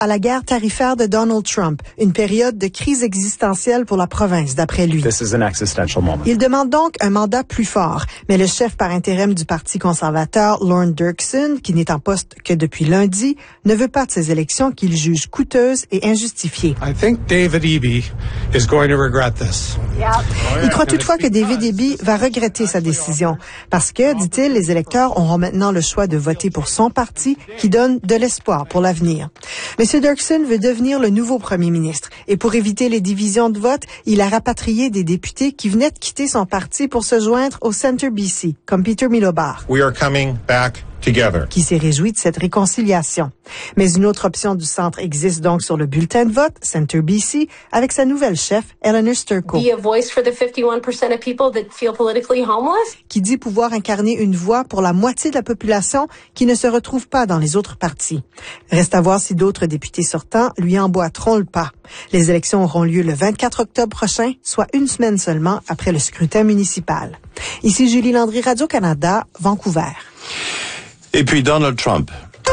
à la guerre tarifaire de Donald Trump, une période de crise existentielle pour la province, d'après lui. Il demande donc un mandat plus fort, mais le chef par intérim du Parti conservateur, Lorne Dirksen, qui n'est en poste que depuis lundi, ne veut pas de ces élections qu'il juge coûteuses et injustifiées. Il croit toutefois que David Eby va regretter sa décision, parce que, dit-il, les électeurs auront maintenant le choix de voter pour son parti qui donne de l'espoir pour l'avenir. M. Dirksen veut devenir le nouveau premier ministre et pour éviter les divisions de vote, il a rapatrié des députés qui venaient de quitter son parti pour se joindre au Centre BC, comme Peter Milobar, qui s'est réjoui de cette réconciliation. Mais une autre option du centre existe donc sur le bulletin de vote, Centre BC, avec sa nouvelle chef, Eleanor Sturko, qui dit pouvoir incarner une voix pour la moitié de la population qui ne se retrouve pas dans les autres partis. Reste à voir si d'autres députés sortants lui emboîteront le pas. Les élections auront lieu le 24 octobre prochain, soit une semaine seulement après le scrutin municipal. Ici Julie Landry, Radio-Canada, Vancouver. Et puis Donald Trump.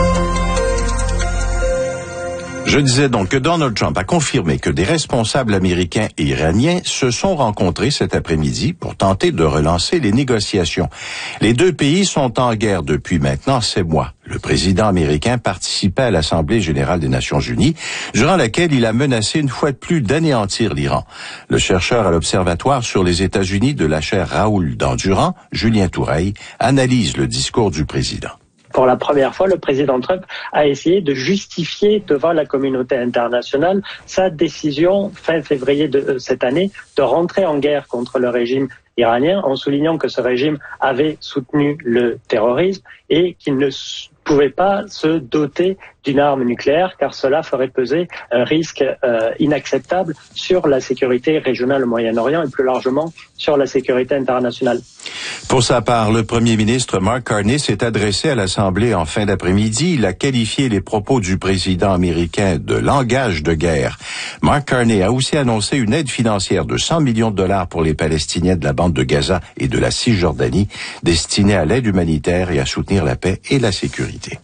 Je disais donc que Donald Trump a confirmé que des responsables américains et iraniens se sont rencontrés cet après-midi pour tenter de relancer les négociations. Les deux pays sont en guerre depuis maintenant 7 mois. Le président américain participait à l'Assemblée générale des Nations unies, durant laquelle il a menacé une fois de plus d'anéantir l'Iran. Le chercheur à l'Observatoire sur les États-Unis de la chaire Raoul Dandurand, Julien Toureille, analyse le discours du président. Pour la première fois, le président Trump a essayé de justifier devant la communauté internationale sa décision fin février de cette année de rentrer en guerre contre le régime iranien en soulignant que ce régime avait soutenu le terrorisme et qu'il ne pouvait pas se doter d'une arme nucléaire car cela ferait peser un risque inacceptable sur la sécurité régionale au Moyen-Orient et plus largement sur la sécurité internationale. Pour sa part, le premier ministre Mark Carney s'est adressé à l'Assemblée en fin d'après-midi. Il a qualifié les propos du président américain de langage de guerre. Mark Carney a aussi annoncé une aide financière de 100 millions de dollars pour les Palestiniens de la bande de Gaza et de la Cisjordanie, destinée à l'aide humanitaire et à soutenir la paix et la sécurité.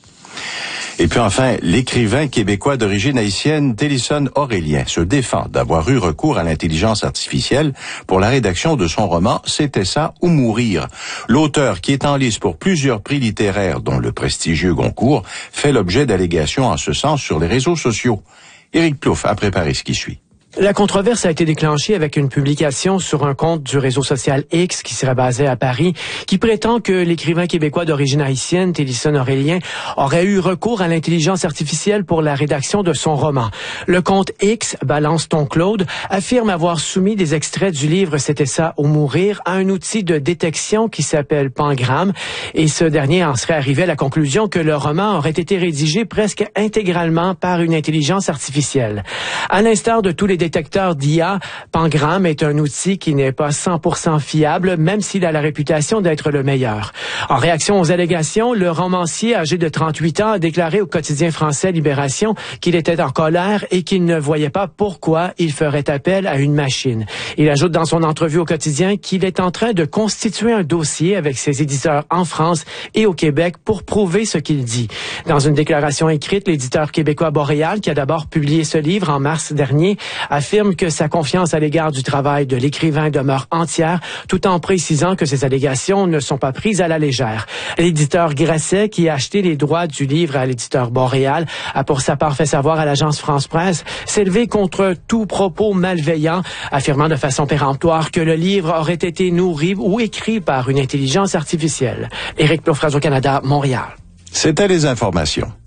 Et puis enfin, l'écrivain québécois d'origine haïtienne Télisson Aurélien se défend d'avoir eu recours à l'intelligence artificielle pour la rédaction de son roman « C'était ça ou mourir ». L'auteur, qui est en lice pour plusieurs prix littéraires, dont le prestigieux Goncourt, fait l'objet d'allégations en ce sens sur les réseaux sociaux. Éric Plouffe a préparé ce qui suit. La controverse a été déclenchée avec une publication sur un compte du réseau social X qui serait basé à Paris, qui prétend que l'écrivain québécois d'origine haïtienne, Télisson Aurélien, aurait eu recours à l'intelligence artificielle pour la rédaction de son roman. Le compte X, Balance ton Claude, affirme avoir soumis des extraits du livre C'était ça ou mourir à un outil de détection qui s'appelle Pangram, et ce dernier en serait arrivé à la conclusion que le roman aurait été rédigé presque intégralement par une intelligence artificielle. À l'instar de tous les détecteur d'IA, Pangram est un outil qui n'est pas 100% fiable, même s'il a la réputation d'être le meilleur. En réaction aux allégations, le romancier âgé de 38 ans a déclaré au quotidien français Libération qu'il était en colère et qu'il ne voyait pas pourquoi il ferait appel à une machine. Il ajoute dans son entrevue au quotidien qu'il est en train de constituer un dossier avec ses éditeurs en France et au Québec pour prouver ce qu'il dit. Dans une déclaration écrite, l'éditeur québécois Boréal, qui a d'abord publié ce livre en mars dernier, affirme que sa confiance à l'égard du travail de l'écrivain demeure entière, tout en précisant que ces allégations ne sont pas prises à la légère. L'éditeur Grasset, qui a acheté les droits du livre à l'éditeur Boréal, a pour sa part fait savoir à l'agence France-Presse s'élever contre tout propos malveillant, affirmant de façon péremptoire que le livre aurait été nourri ou écrit par une intelligence artificielle. Éric Plouffe, Radio-Canada, Montréal. C'était les informations.